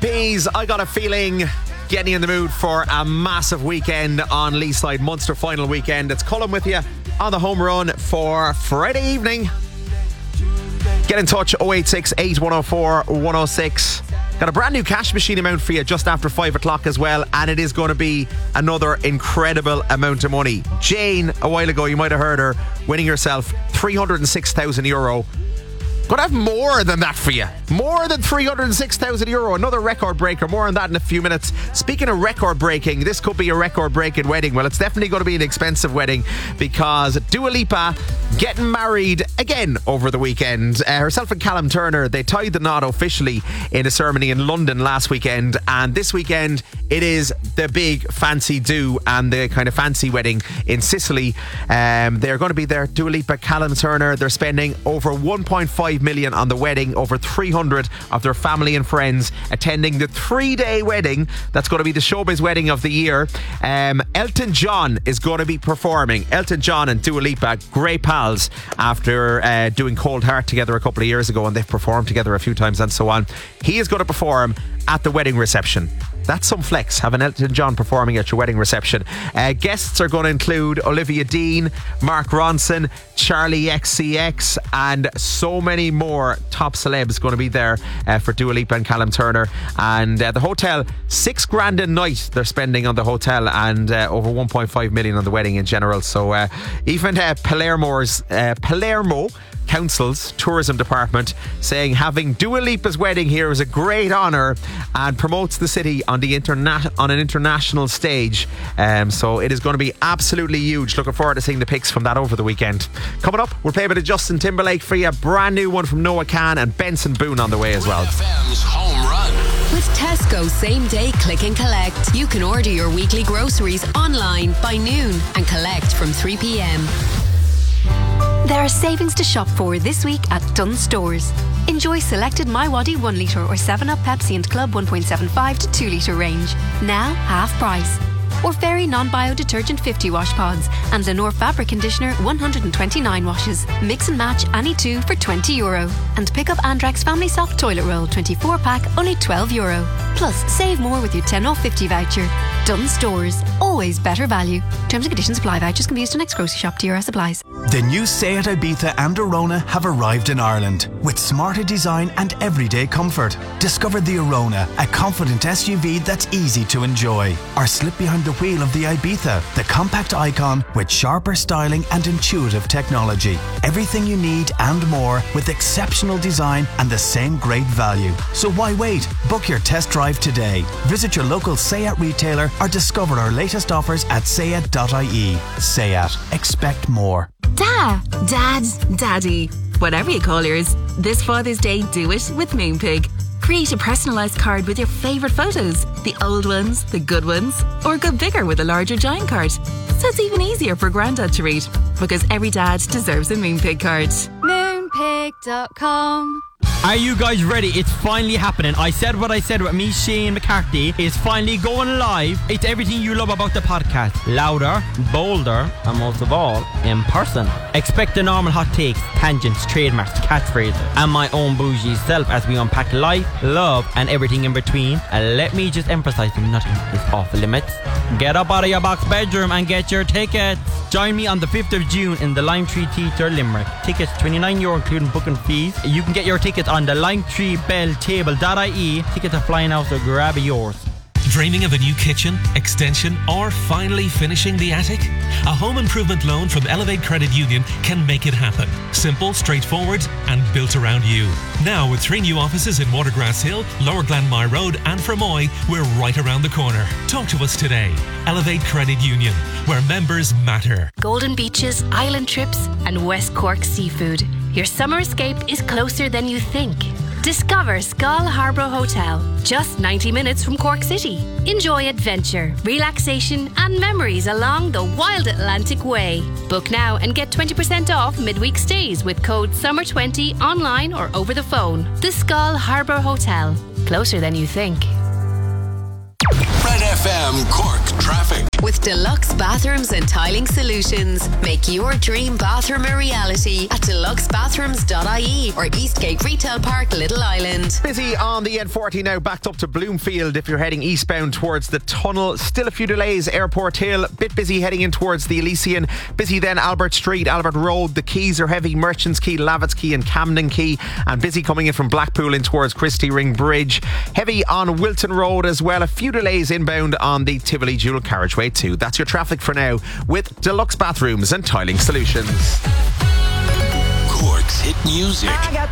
Peas, I got a feeling, getting in the mood for a massive weekend on Leeside, Munster final weekend. It's Colin with you on the home run for Friday evening. Get in touch, 086 8104 106. Got a brand new cash machine amount for you just after 5 o'clock as well, and it is going to be another incredible amount of money. Jane, a while ago, you might have heard her, winning herself €306,000. Gonna have more than that for you. More than €306,000. Another record breaker. More on that in a few minutes. Speaking of record breaking, this could be a record breaking wedding. Well, it's definitely going to be an expensive wedding because Dua Lipa getting married again over the weekend. Herself and Callum Turner, they tied the knot officially in a ceremony in London last weekend, and this weekend it is the big fancy do and the kind of fancy wedding in Sicily. They're going to be there. Dua Lipa, Callum Turner, they're spending over 1.5 million on the wedding. Over 300 of their family and friends attending the 3-day wedding. That's going to be the showbiz wedding of the year. Elton John is going to be performing. Elton John and Dua Lipa, great pals after doing Cold Heart together a couple of years ago, and they've performed together a few times and so on. He is going to perform at the wedding reception. That's some flex, having Elton John performing at your wedding reception. Guests are going to include Olivia Dean, Mark Ronson, Charlie XCX, and so many more top celebs going to be there for Dua Lipa and Callum Turner. And the hotel, $6,000 a night they're spending on the hotel, and over 1.5 million on the wedding in general. So even Palermo Council's tourism department saying having Dua Lipa's wedding here is a great honour and promotes the city on an international stage. So it is going to be absolutely huge. Looking forward to seeing the pics from that over the weekend. Coming up, we'll play a bit of Justin Timberlake for you. Brand new one from Noah Khan and Benson Boone on the way as well. FM's Home Run. With Tesco Same Day Click and Collect, you can order your weekly groceries online by noon and collect from 3 p.m. There are savings to shop for this week at Dunnes Stores. Enjoy selected MiWadi 1 litre or 7up Pepsi and Club 1.75 to 2 litre range. Now half price. Or Fairy non-bio detergent 50 wash pods and Lenore fabric conditioner 129 washes. Mix and match any two for €20. And pick up Andrex Family Soft Toilet Roll 24 pack only €12. Plus save more with your 10 off 50 voucher. Dunnes Stores, always better value. Terms and conditions apply. Vouchers can be used to next grocery shop. TRS supplies. The new Seat Ibiza and Arona have arrived in Ireland with smarter design and everyday comfort. Discover the Arona, a confident SUV that's easy to enjoy. Or slip behind the wheel of the Ibiza, the compact icon with sharper styling and intuitive technology. Everything you need and more with exceptional design and the same great value. So why wait? Book your test drive today. Visit your local Seat retailer or discover our latest offers at seat.ie. Seat. Expect more. Dad, Daddy, whatever you call yours. This Father's Day, do it with Moonpig. Create a personalised card with your favourite photos, the old ones, the good ones, or go bigger with a larger giant card. So it's even easier for Grandad to read, because every dad deserves a Moonpig card. Moonpig.com. Are you guys ready? It's finally happening. I said what I said with me, Shane McCarthy is finally going live. It's everything you love about the podcast. Louder, bolder, and most of all, in person. Expect the normal hot takes, tangents, trademarks, catchphrases, and my own bougie self as we unpack life, love, and everything in between. And let me just emphasize, nothing is off limits. Get up out of your box bedroom and get your tickets. Join me on the 5th of June in the Lime Tree Theatre, Limerick. Tickets €29 including booking fees. You can get your tickets on the limetreebelltable.ie. Tickets are flying out, so grab yours. Dreaming of a new kitchen, extension, or finally finishing the attic? A home improvement loan from Elevate Credit Union can make it happen. Simple, straightforward, and built around you. Now with 3 new offices in Watergrass Hill, Lower Glanmire Road, and Fermoy, we're right around the corner. Talk to us today. Elevate Credit Union, where members matter. Golden beaches, island trips, and West Cork seafood. Your summer escape is closer than you think. Discover Skull Harbour Hotel, just 90 minutes from Cork City. Enjoy adventure, relaxation, and memories along the Wild Atlantic Way. Book now and get 20% off midweek stays with code SUMMER20 online or over the phone. The Skull Harbour Hotel, closer than you think. Red FM Cork traffic. With Deluxe Bathrooms and Tiling Solutions. Make your dream bathroom a reality at deluxebathrooms.ie or Eastgate Retail Park, Little Island. Busy on the N40 now, backed up to Bloomfield if you're heading eastbound towards the tunnel. Still a few delays, Airport Hill. Bit busy heading in towards the Elysian. Busy then Albert Street, Albert Road. The Keys are heavy, Merchants Quay, Lavitz Quay and Camden Quay. And busy coming in from Blackpool in towards Christie Ring Bridge. Heavy on Wilton Road as well. A few delays inbound on the Tivoli dual carriageway too. That's your traffic for now with Deluxe Bathrooms and Tiling Solutions. Cork's hit music.